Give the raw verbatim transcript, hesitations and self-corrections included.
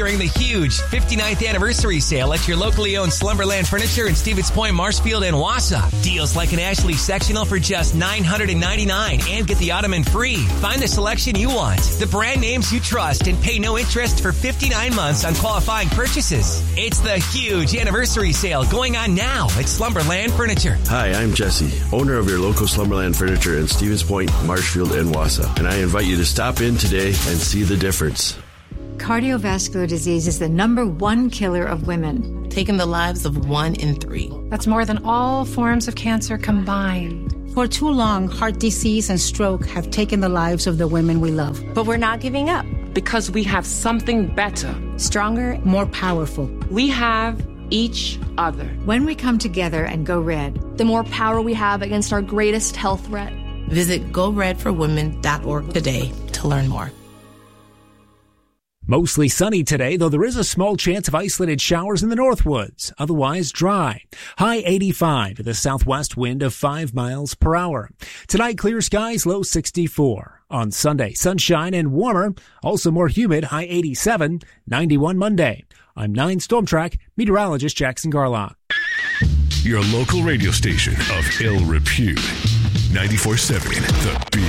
During the huge fifty-ninth anniversary sale at your locally owned Slumberland Furniture in Stevens Point, Marshfield, and Wausau. Deals like an Ashley sectional for just nine hundred ninety-nine dollars and get the ottoman free. Find the selection you want, the brand names you trust, and pay no interest for fifty-nine months on qualifying purchases. It's the huge anniversary sale going on now at Slumberland Furniture. Hi, I'm Jesse, owner of your local Slumberland Furniture in Stevens Point, Marshfield, and Wausau. And I invite you to stop in today and see the difference. Cardiovascular disease is the number one killer of women, taking the lives of one in three. That's more than all forms of cancer combined. For too long, heart disease and stroke have taken the lives of the women we love. But we're not giving up. Because we have something better. Stronger, more powerful. We have each other. When we come together and go red, the more power we have against our greatest health threat. Visit go red for women dot org today to learn more. Mostly sunny today, though there is a small chance of isolated showers in the Northwoods. Otherwise dry. High eighty-five with a southwest wind of five miles per hour. Tonight, clear skies, low sixty-four. On Sunday, sunshine and warmer. Also more humid, high eighty-seven. ninety-one Monday. I'm nine Storm Track meteorologist Jackson Garlock. Your local radio station of ill repute. ninety-four point seven The Beat.